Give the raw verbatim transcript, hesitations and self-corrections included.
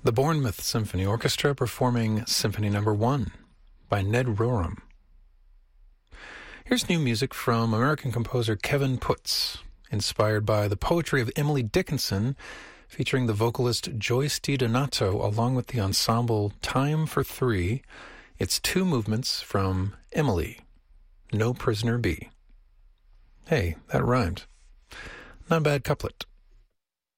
The Bournemouth Symphony Orchestra performing Symphony Number One by Ned Rorem. Here's new music from American composer Kevin Putz, inspired by the poetry of Emily Dickinson, featuring the vocalist Joyce DiDonato along with the ensemble Time for Three. It's two movements from Emily, No Prisoner Be. Hey, that rhymed. Not a bad couplet.